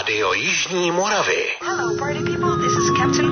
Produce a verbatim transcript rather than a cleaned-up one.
Rádio Jižní Moravy. Hello, party people, this is Captain